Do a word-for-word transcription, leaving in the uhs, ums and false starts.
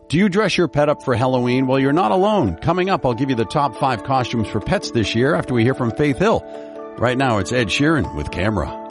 Do you dress your pet up for Halloween? Well, you're not alone. Coming up, I'll give you the top five costumes for pets this year after we hear from Faith Hill. Right now, it's Ed Sheeran with Camera.